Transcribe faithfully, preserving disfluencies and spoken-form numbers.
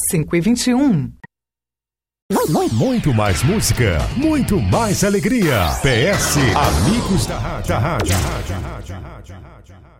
cinco e vinte e um. Muito mais música, muito mais alegria. P S Amigos da Rádio. Da rádio.